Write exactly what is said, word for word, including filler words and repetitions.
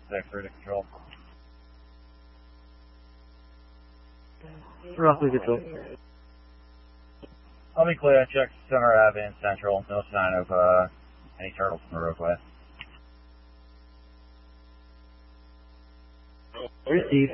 six, ready to control. Roughly control. I'll be clear. I checked Center Ave and Central. No sign of uh, any turtles in the roadway. Received.